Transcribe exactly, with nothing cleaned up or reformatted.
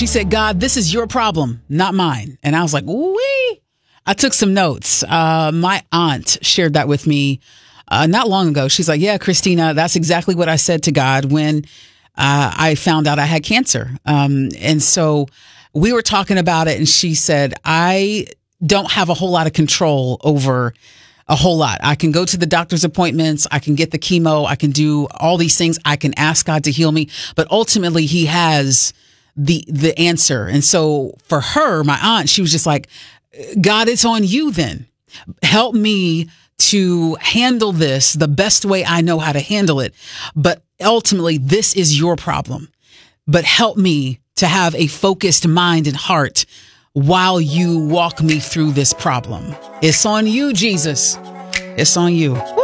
She said, God, this is your problem, not mine. And I was like, wee. I took some notes. Uh, my aunt shared that with me uh, not long ago. She's like, yeah, Christina, that's exactly what I said to God when uh, I found out I had cancer. Um, and so we were talking about it, and she said, I don't have a whole lot of control over a whole lot. I can go to the doctor's appointments. I can get the chemo. I can do all these things. I can ask God to heal me. But ultimately, he has the the answer. And so for her, my aunt, she was just like, God, it's on you then. Help me to handle this the best way I know how to handle it. But ultimately, this is your problem. But help me to have a focused mind and heart while you walk me through this problem. It's on you, Jesus. It's on you.